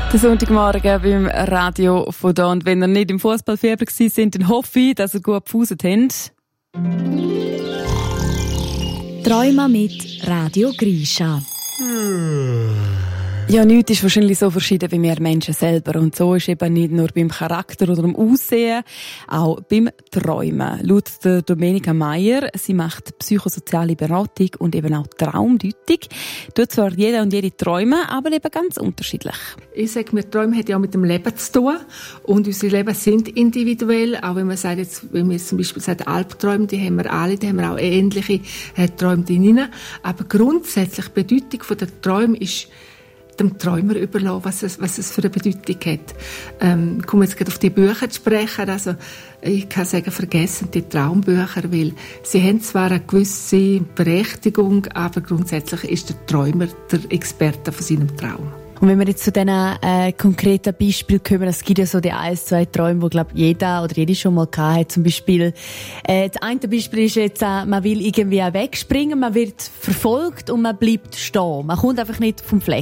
Der Sonntagmorgen beim Radio von da. Und wenn ihr nicht im Fußballfieber gewesen sind, dann hoffe ich, dass ihr gut gepfuset habt. Träume mit Radio Grisha. Ja, nichts ist wahrscheinlich so verschieden wie wir Menschen selber. Und so ist eben nicht nur beim Charakter oder dem Aussehen, auch beim Träumen. Laut der Domenica Meyer, sie macht psychosoziale Beratung und eben auch Traumdeutung. Tut zwar jeder und jede träumen, aber eben ganz unterschiedlich. Ich sage mir, Träume haben ja auch mit dem Leben zu tun. Und unsere Leben sind individuell. Auch wenn man sagt, jetzt, wenn wir zum Beispiel sagen, Albträume, die haben wir alle, die haben wir auch ähnliche Träume drin. Aber grundsätzlich, die Bedeutung der Träume ist, dem Träumer überlassen, was es für eine Bedeutung hat. Ich komme jetzt gerade auf die Bücher zu sprechen. Also, ich kann sagen, vergessen die Traumbücher, weil sie haben zwar eine gewisse Berechtigung, aber grundsätzlich ist der Träumer der Experte von seinem Traum. Und wenn wir jetzt zu diesen konkreten Beispielen kommen, es gibt ja so die 1-2 Träume, die, glaube ich, jeder oder jede schon mal gehabt hat. Zum Beispiel, das eine Beispiel ist jetzt, man will irgendwie wegspringen, man wird verfolgt und man bleibt stehen. Man kommt einfach nicht vom Fleck.